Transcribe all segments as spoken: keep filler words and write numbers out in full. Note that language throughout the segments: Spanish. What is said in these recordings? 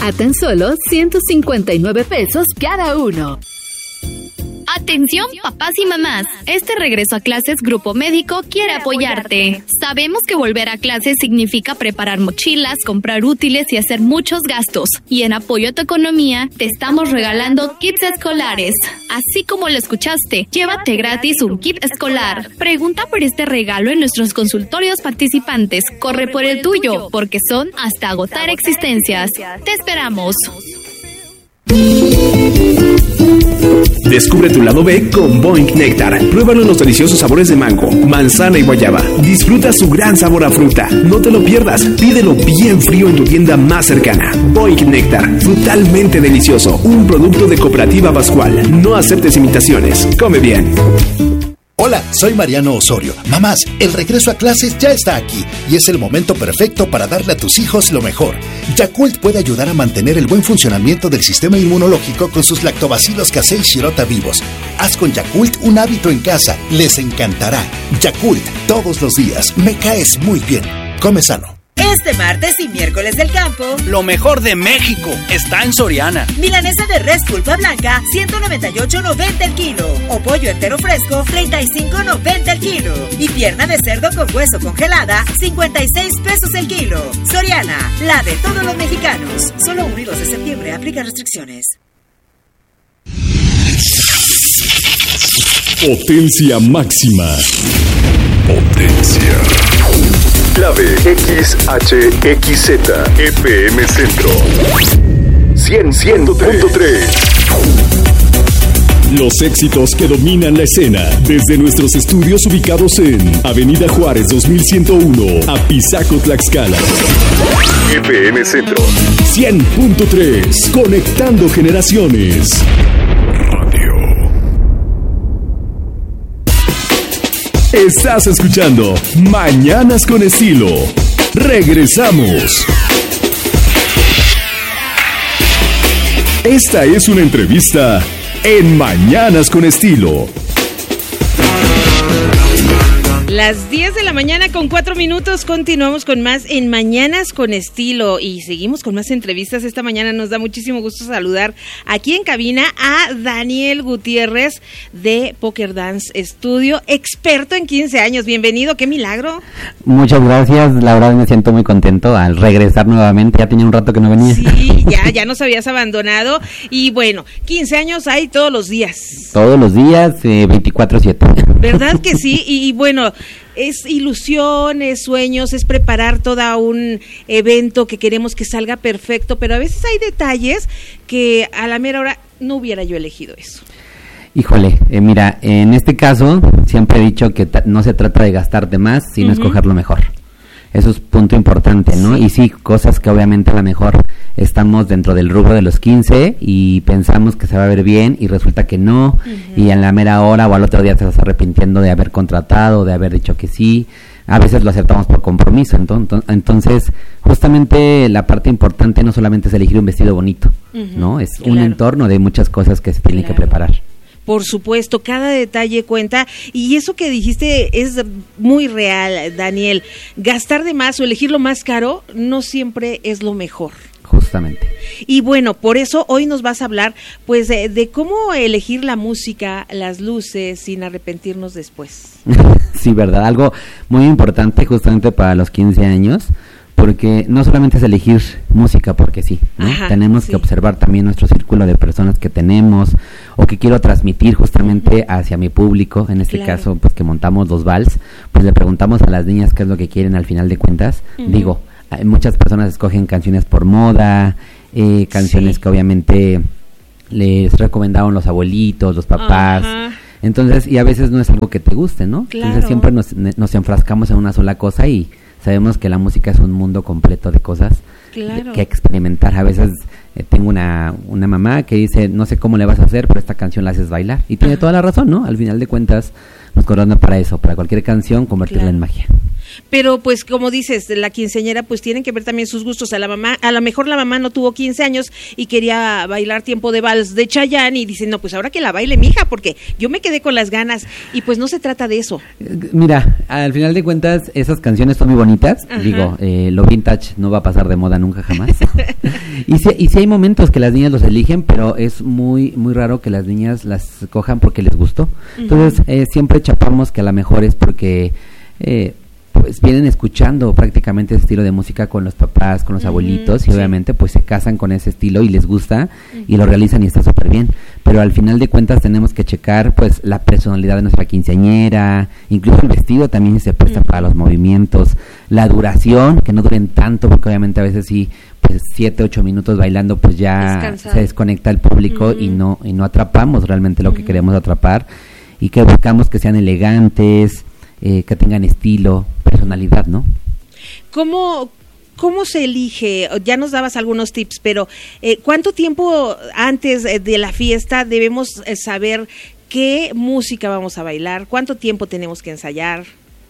a tan solo ciento cincuenta y nueve pesos cada uno. Atención, papás y mamás. Este regreso a clases Grupo Médico quiere apoyarte. Sabemos que volver a clases significa preparar mochilas, comprar útiles y hacer muchos gastos. Y en apoyo a tu economía, te estamos regalando kits escolares. Así como lo escuchaste, llévate gratis un kit escolar. Pregunta por este regalo en nuestros consultorios participantes. Corre por el tuyo, porque son hasta agotar existencias. Te esperamos. Descubre tu lado B con Boing Néctar. Pruébalo en los deliciosos sabores de mango, manzana y guayaba. Disfruta su gran sabor a fruta. No te lo pierdas. Pídelo bien frío en tu tienda más cercana. Boing Néctar, frutalmente delicioso. Un producto de Cooperativa Pascual. No aceptes imitaciones. Come bien. Hola, soy Mariano Osorio. Mamás, el regreso a clases ya está aquí y es el momento perfecto para darle a tus hijos lo mejor. Yakult puede ayudar a mantener el buen funcionamiento del sistema inmunológico con sus lactobacilos casei shirota vivos. Haz con Yakult un hábito en casa. Les encantará. Yakult, todos los días. Me caes muy bien. Come sano. Este martes y miércoles del campo, lo mejor de México está en Soriana. Milanesa de res pulpa blanca, ciento noventa y ocho noventa el kilo. O pollo entero fresco, treinta y cinco noventa el kilo. Y pierna de cerdo con hueso congelada, cincuenta y seis pesos el kilo. Soriana, la de todos los mexicanos. Solo uno y dos de septiembre, aplica restricciones. Potencia máxima. Potencia. Clave X H X Z F M Centro cien punto tres. Los éxitos que dominan la escena desde nuestros estudios ubicados en Avenida Juárez dos mil ciento uno, Apizaco, Tlaxcala. F M Centro cien punto tres, conectando generaciones. Estás escuchando Mañanas con Estilo. Regresamos. Esta es una entrevista en Mañanas con Estilo. Las diez de la mañana con cuatro minutos, continuamos con más en Mañanas con Estilo y seguimos con más entrevistas. Esta mañana nos da muchísimo gusto saludar aquí en cabina a Daniel Gutiérrez de Poker Dance Studio, experto en quince años. Bienvenido, qué milagro. Muchas gracias, la verdad me siento muy contento al regresar nuevamente, ya tenía un rato que no venía. Sí, ya, ya nos habías abandonado y bueno, quince años hay todos los días. Todos los días, eh, veinticuatro siete. ¿Verdad que sí? Y, y bueno, es ilusión, es sueños, es preparar todo un evento que queremos que salga perfecto, pero a veces hay detalles que a la mera hora no hubiera yo elegido eso. Híjole, eh, mira, en este caso siempre he dicho que ta- no se trata de gastar de más, sino uh-huh. escoger lo mejor. Eso es punto importante, ¿no? Sí. Y sí, cosas que obviamente a lo mejor estamos dentro del rubro de los quince y pensamos que se va a ver bien y resulta que no, uh-huh. y a la mera hora o al otro día te estás arrepintiendo de haber contratado, de haber dicho que sí. A veces lo aceptamos por compromiso, entonces, entonces justamente la parte importante no solamente es elegir un vestido bonito, uh-huh. ¿no? Es claro. un entorno de muchas cosas que se tienen claro. que preparar. Por supuesto, cada detalle cuenta y eso que dijiste es muy real, Daniel. Gastar de más o elegir lo más caro no siempre es lo mejor. Justamente. Y bueno, por eso hoy nos vas a hablar pues de, de cómo elegir la música, las luces sin arrepentirnos después. Sí, verdad, algo muy importante justamente para los quince años. Porque no solamente es elegir música porque sí, ¿no? Ajá, tenemos sí. que observar también nuestro círculo de personas que tenemos o que quiero transmitir justamente hacia mi público, en este claro. caso pues que montamos los vals, pues le preguntamos a las niñas qué es lo que quieren al final de cuentas. Uh-huh. Digo, muchas personas escogen canciones por moda, eh, canciones sí. que obviamente les recomendaron los abuelitos, los papás. Ajá. Entonces, y a veces no es algo que te guste, ¿no? Claro. Entonces siempre nos, nos enfrascamos en una sola cosa y sabemos que la música es un mundo completo de cosas claro. que experimentar. A veces eh, tengo una, una mamá que dice, no sé cómo le vas a hacer, pero esta canción la haces bailar. Y tiene Ajá. toda la razón, ¿no? Al final de cuentas nos corona para eso, para cualquier canción, convertirla claro. en magia. Pero pues como dices, la quinceañera pues tienen que ver también sus gustos. A la mamá, a lo mejor la mamá no tuvo quince años y quería bailar Tiempo de Vals de Chayanne y dicen, no, pues ahora que la baile mi hija, porque yo me quedé con las ganas. Y pues no se trata de eso. Mira, al final de cuentas esas canciones son muy bonitas. Ajá. Digo, eh, lo vintage no va a pasar de moda nunca jamás. y si y si hay momentos que las niñas los eligen, pero es muy muy raro que las niñas las cojan porque les gustó. Uh-huh. Entonces eh, siempre chapamos que a lo mejor es porque eh, pues vienen escuchando prácticamente ese estilo de música con los papás, con los uh-huh, abuelitos, y sí. obviamente pues se casan con ese estilo y les gusta uh-huh. y lo realizan y está súper bien. Pero al final de cuentas tenemos que checar pues la personalidad de nuestra quinceañera, incluso el vestido también se presta uh-huh. para los movimientos, la duración, que no duren tanto, porque obviamente a veces sí, pues siete, ocho minutos bailando pues ya se desconecta el público uh-huh. y no y no atrapamos realmente lo uh-huh. que queremos atrapar, y que buscamos que sean elegantes, eh, que tengan estilo, personalidad, ¿no? ¿Cómo, cómo se elige? Ya nos dabas algunos tips, pero eh, ¿cuánto tiempo antes de la fiesta debemos eh, saber qué música vamos a bailar? ¿Cuánto tiempo tenemos que ensayar?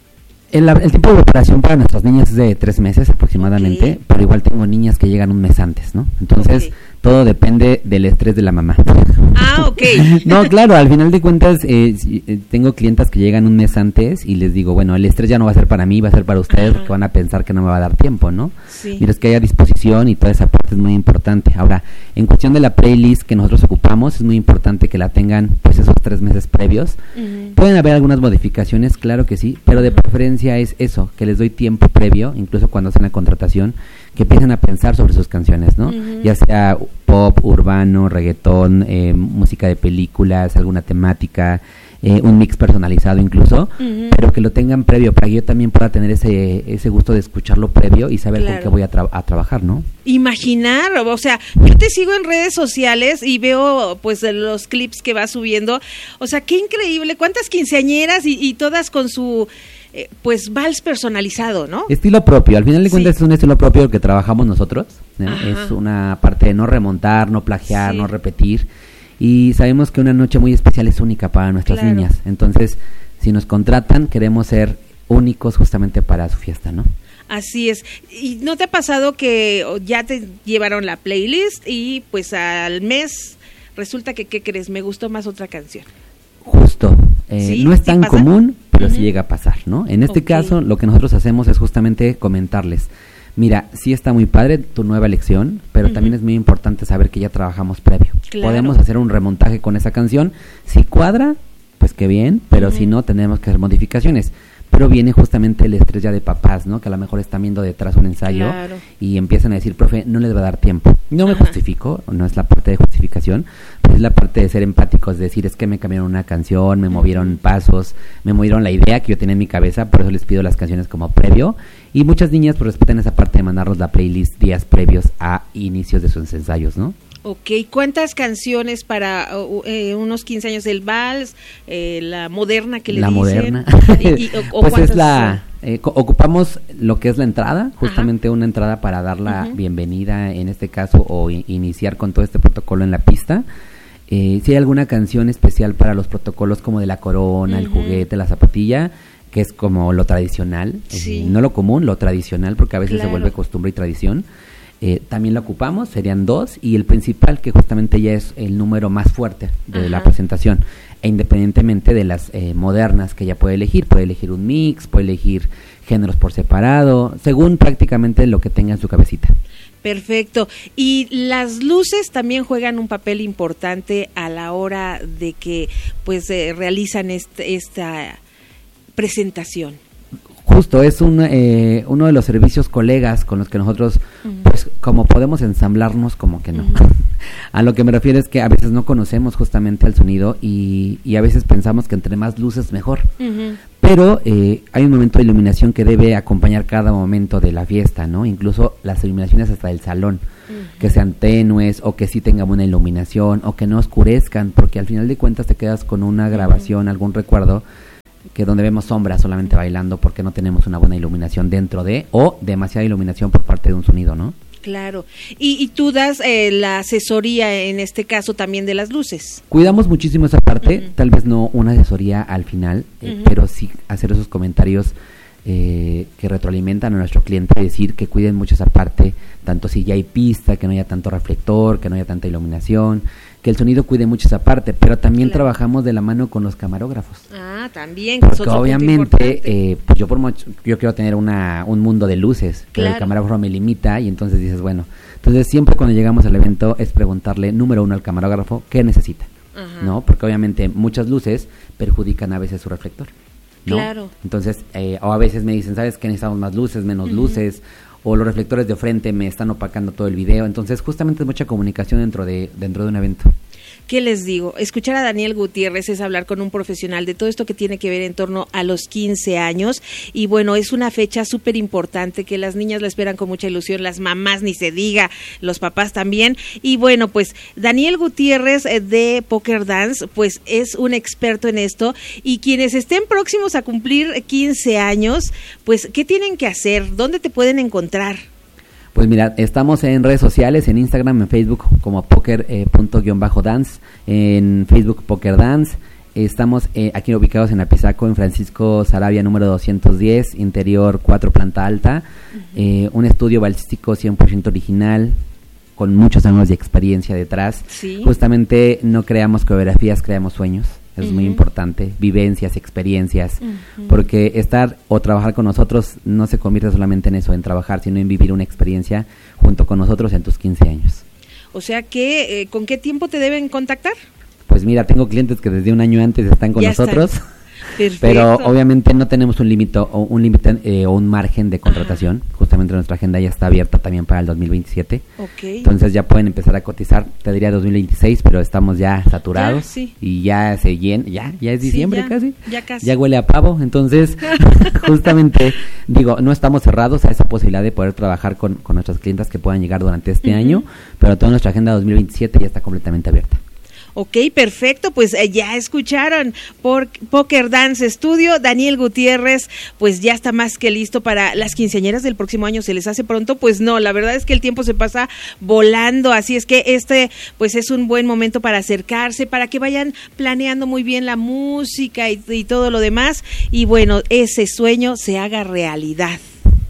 El, el tiempo de preparación para nuestras niñas es de tres meses aproximadamente, okay. pero igual tengo niñas que llegan un mes antes, ¿no? Entonces, okay. todo depende del estrés de la mamá. Ah, ok. No, claro, al final de cuentas, eh, tengo clientas que llegan un mes antes y les digo, bueno, el estrés ya no va a ser para mí, va a ser para ustedes, Ajá. porque van a pensar que no me va a dar tiempo, ¿no? Sí. Mira, es que haya disposición y toda esa parte es muy importante. Ahora, en cuestión de la playlist que nosotros ocupamos, es muy importante que la tengan, pues, esos tres meses previos. Uh-huh. Pueden haber algunas modificaciones, claro que sí, pero de preferencia es eso, que les doy tiempo previo, incluso cuando hacen la contratación, que empiecen a pensar sobre sus canciones, ¿no? Uh-huh. Ya sea pop, urbano, reggaetón, eh, música de películas, alguna temática, eh, un mix personalizado incluso, uh-huh. pero que lo tengan previo para que yo también pueda tener ese ese gusto de escucharlo previo y saber claro. con qué voy a, tra- a trabajar, ¿no? Imaginar, o sea, yo te sigo en redes sociales y veo pues los clips que vas subiendo, o sea, qué increíble, cuántas quinceañeras y, y todas con su eh, pues vals personalizado, ¿no? Estilo propio, al final de cuentas sí. es un estilo propio que trabajamos nosotros, ¿no? Es una parte de no remontar, no plagiar, sí. no repetir, y sabemos que una noche muy especial es única para nuestras claro. niñas, entonces si nos contratan queremos ser únicos justamente para su fiesta, ¿no? Así es. ¿Y no te ha pasado que ya te llevaron la playlist y pues al mes resulta que, ¿qué crees? Me gustó más otra canción. Justo. Eh, ¿Sí? No es ¿Sí tan pasa? común, pero Uh-huh. sí llega a pasar, ¿no? En este Okay. caso, lo que nosotros hacemos es justamente comentarles, mira, sí está muy padre tu nueva elección, pero uh-huh. también es muy importante saber que ya trabajamos previo. Claro. Podemos hacer un remontaje con esa canción. Si cuadra, pues qué bien, pero uh-huh. si no, tenemos que hacer modificaciones. Pero viene justamente el estrés ya de papás, ¿no? Que a lo mejor están viendo detrás un ensayo claro. y empiezan a decir, profe, no les va a dar tiempo. No me Ajá. justifico, no es la parte de justificación, pero es la parte de ser empáticos, de decir, es que me cambiaron una canción, me movieron pasos, me movieron la idea que yo tenía en mi cabeza, por eso les pido las canciones como previo. Y muchas niñas pues respetan esa parte de mandarnos la playlist días previos a inicios de sus ensayos, ¿no? Ok, ¿cuántas canciones para uh, eh, unos quince años del vals, eh, la moderna que le la dicen? Moderna. y, y, o, o pues es la, eh, co- ocupamos lo que es la entrada, justamente Ajá. una entrada para dar la uh-huh. bienvenida en este caso o i- iniciar con todo este protocolo en la pista. Eh, si hay alguna canción especial para los protocolos como de la corona, uh-huh. el juguete, la zapatilla, que es como lo tradicional, sí. eh, no lo común, lo tradicional, porque a veces claro. se vuelve costumbre y tradición. Eh, también lo ocupamos, serían dos, y el principal, que justamente ya es el número más fuerte de Ajá. la presentación, e independientemente de las eh, modernas que ella puede elegir, puede elegir un mix, puede elegir géneros por separado, según prácticamente lo que tenga en su cabecita. Perfecto. Y las luces también juegan un papel importante a la hora de que pues eh, realizan este, esta presentación. Justo, es un, eh, uno de los servicios colegas con los que nosotros, uh-huh. pues como podemos ensamblarnos, como que no. Uh-huh. A lo que me refiero es que a veces no conocemos justamente el sonido y, y a veces pensamos que entre más luces mejor. Uh-huh. Pero eh, hay un momento de iluminación que debe acompañar cada momento de la fiesta, ¿no? Incluso las iluminaciones hasta del salón, uh-huh. que sean tenues o que sí tengan una iluminación o que no oscurezcan, porque al final de cuentas te quedas con una grabación, uh-huh. algún recuerdo, que donde vemos sombras solamente bailando porque no tenemos una buena iluminación dentro de, o demasiada iluminación por parte de un sonido, ¿no? Claro. Y, y tú das eh, la asesoría en este caso también de las luces. Cuidamos muchísimo esa parte, uh-huh. tal vez no una asesoría al final, eh, uh-huh. pero sí hacer esos comentarios eh, que retroalimentan a nuestro cliente, decir que cuiden mucho esa parte, tanto si ya hay pista, que no haya tanto reflector, que no haya tanta iluminación, que el sonido cuide mucho esa parte, pero también claro. trabajamos de la mano con los camarógrafos. Ah, también. Porque obviamente, eh, pues yo por mucho, yo quiero tener una un mundo de luces, que claro. el camarógrafo me limita, y entonces dices, bueno, entonces siempre cuando llegamos al evento es preguntarle, número uno, al camarógrafo, ¿qué necesita? Ajá. ¿No? Porque obviamente muchas luces perjudican a veces su reflector, ¿no? Claro. Entonces, eh, o a veces me dicen, ¿sabes qué? Necesitamos más luces, menos uh-huh. luces, o los reflectores de frente me están opacando todo el video. Entonces, justamente es mucha comunicación dentro de dentro de un evento. ¿Qué les digo? Escuchar a Daniel Gutiérrez es hablar con un profesional de todo esto que tiene que ver en torno a los quince años, y bueno, es una fecha súper importante que las niñas la esperan con mucha ilusión, las mamás ni se diga, los papás también, y bueno, pues Daniel Gutiérrez eh, de Poker Dance, pues es un experto en esto, y quienes estén próximos a cumplir quince años, pues ¿qué tienen que hacer? ¿Dónde te pueden encontrar? Pues mira, estamos en redes sociales, en Instagram, en Facebook como poker eh, punto guión bajo dance, en Facebook Poker Dance. Estamos eh, aquí ubicados en Apizaco, en Francisco Saravia número doscientos diez, interior cuatro, planta alta. Uh-huh. eh, un estudio balístico cien por ciento original, con muchos años de experiencia detrás. ¿Sí? Justamente no creamos coreografías, creamos sueños. Es uh-huh. muy importante, vivencias, experiencias, uh-huh. porque estar o trabajar con nosotros no se convierte solamente en eso, en trabajar, sino en vivir una experiencia junto con nosotros en tus quince años. O sea que, eh, ¿con qué tiempo te deben contactar? Pues mira, tengo clientes que desde un año antes están con ya nosotros. Están. Perfecto. Pero obviamente no tenemos un límite o un límite eh, o un margen de contratación. Ajá. Justamente nuestra agenda ya está abierta también para el dos mil veintisiete. Okay. Entonces ya pueden empezar a cotizar, te diría dos mil veintiséis, pero estamos ya saturados. Ya, sí. Y ya se llena, ya, ya es diciembre, sí, ya, casi. Ya casi. Ya huele a pavo, entonces justamente digo, no estamos cerrados a esa posibilidad de poder trabajar con, con nuestras clientas que puedan llegar durante este uh-huh. año, pero toda nuestra agenda dos mil veintisiete ya está completamente abierta. Ok, perfecto, pues eh, ya escucharon por Poker Dance Studio, Daniel Gutiérrez, pues ya está más que listo para las quinceañeras del próximo año. ¿Se les hace pronto? Pues no, la verdad es que el tiempo se pasa volando, así es que este pues es un buen momento para acercarse, para que vayan planeando muy bien la música y, y todo lo demás, y bueno, ese sueño se haga realidad.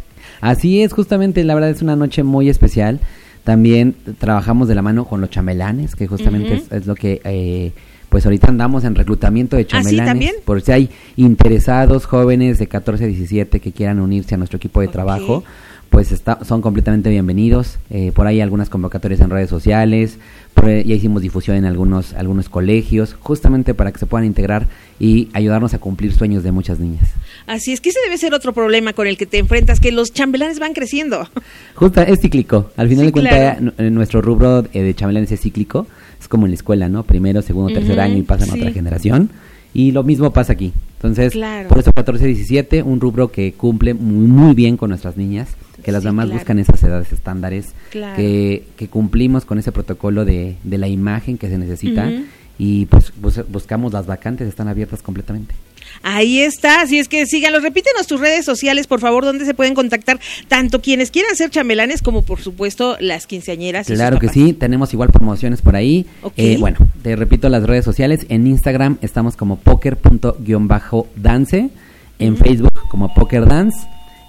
Así es, justamente, la verdad es una noche muy especial. También trabajamos de la mano con los chambelanes, que justamente uh-huh. es, es lo que, eh, pues ahorita andamos en reclutamiento de chambelanes. ¿Ah, sí, también? Por si hay interesados jóvenes de catorce a diecisiete que quieran unirse a nuestro equipo de okay. trabajo, pues está, son completamente bienvenidos. Eh, por ahí algunas convocatorias en redes sociales, por ahí ya hicimos difusión en algunos, algunos colegios, justamente para que se puedan integrar y ayudarnos a cumplir sueños de muchas niñas. Así es, que ese debe ser otro problema con el que te enfrentas, que los chambelanes van creciendo. Justo, es cíclico. Al final sí, de cuentas, claro. nuestro rubro eh, de chambelanes es cíclico. Es como en la escuela, ¿no? Primero, segundo, tercer uh-huh, año y pasan sí. a otra generación. Y lo mismo pasa aquí. Entonces, claro. por eso catorce a diecisiete, un rubro que cumple muy, muy bien con nuestras niñas, que las sí, mamás claro. buscan esas edades estándares, claro. que, que cumplimos con ese protocolo de, de la imagen que se necesita, uh-huh. y pues bus- buscamos las vacantes, están abiertas completamente. Ahí está, así es que síganos, repítenos tus redes sociales, por favor, donde se pueden contactar tanto quienes quieran ser chambelanes como, por supuesto, las quinceañeras. Claro que sí, tenemos igual promociones por ahí. Okay. Eh, bueno, te repito las redes sociales, en Instagram estamos como poker punto guión bajo dance, en uh-huh. Facebook como Poker Dance,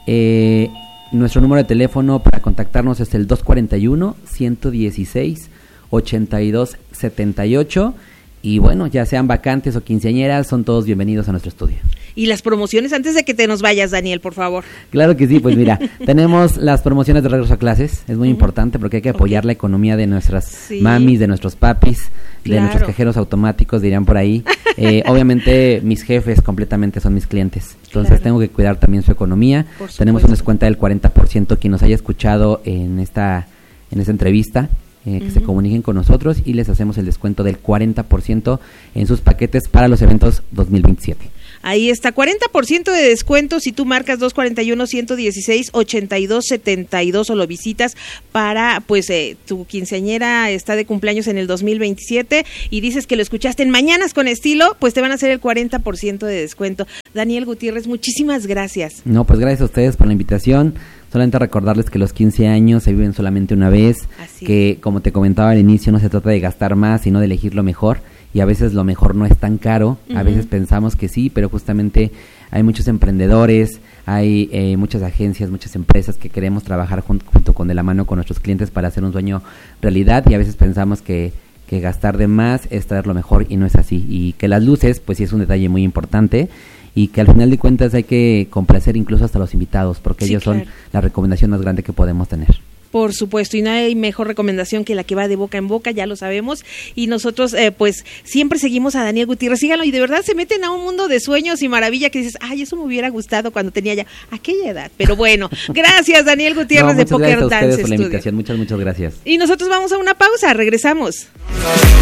eh, nuestro número de teléfono para contactarnos es el dos cuatro uno, ciento dieciséis, ochenta y dos setenta y ocho. Y bueno, ya sean vacantes o quinceañeras, son todos bienvenidos a nuestro estudio. Y las promociones, antes de que te nos vayas, Daniel, por favor. Claro que sí, pues mira, tenemos las promociones de regreso a clases, es muy uh-huh. importante porque hay que apoyar okay. la economía de nuestras sí. mamis, de nuestros papis, claro. de nuestros cajeros automáticos, dirían por ahí. Eh, obviamente mis jefes completamente son mis clientes, entonces claro. tengo que cuidar también su economía. Tenemos un descuento del cuarenta por ciento, quien nos haya escuchado en esta, en esta entrevista. Eh, que uh-huh. se comuniquen con nosotros y les hacemos el descuento del cuarenta por ciento en sus paquetes para los eventos dos mil veintisiete. Ahí está, cuarenta por ciento de descuento si tú marcas dos cuatro uno, ciento dieciséis, ochenta y dos setenta y dos o lo visitas para, pues, eh, tu quinceañera está de cumpleaños en el dos mil veintisiete y dices que lo escuchaste en Mañanas con Estilo, pues te van a hacer el cuarenta por ciento de descuento. Daniel Gutiérrez, muchísimas gracias. No, pues gracias a ustedes por la invitación. Solamente recordarles que los quince años se viven solamente una vez, así. Que como te comentaba al inicio, no se trata de gastar más, sino de elegir lo mejor, y a veces lo mejor no es tan caro, uh-huh. a veces pensamos que sí, pero justamente hay muchos emprendedores, hay eh, muchas agencias, muchas empresas que queremos trabajar jun- junto con de la mano con nuestros clientes para hacer un sueño realidad, y a veces pensamos que, que gastar de más es traer lo mejor, y no es así, y que las luces pues sí es un detalle muy importante, y que al final de cuentas hay que complacer incluso hasta los invitados, porque sí, ellos claro. son la recomendación más grande que podemos tener. Por supuesto, y no hay mejor recomendación que la que va de boca en boca, ya lo sabemos, y nosotros eh, pues siempre seguimos a Daniel Gutiérrez, síganlo, y de verdad se meten a un mundo de sueños y maravilla que dices, ay, eso me hubiera gustado cuando tenía ya aquella edad, pero bueno, gracias Daniel Gutiérrez no, de Poker Dance por la invitación, muchas, muchas gracias. Y nosotros vamos a una pausa, regresamos.